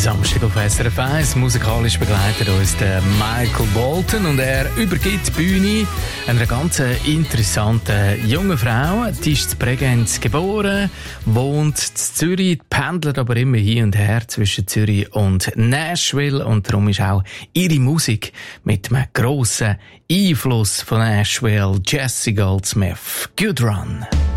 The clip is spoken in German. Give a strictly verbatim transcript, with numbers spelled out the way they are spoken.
Samstag auf S R F eins. Musikalisch begleitet uns der Michael Bolton und er übergibt die Bühne einer ganz interessanten jungen Frau. Die ist in Bregenz geboren, wohnt in Zürich, pendelt aber immer hin und her zwischen Zürich und Nashville und darum ist auch ihre Musik mit einem grossen Einfluss von Nashville. Jessie Goldsmith, Good Run.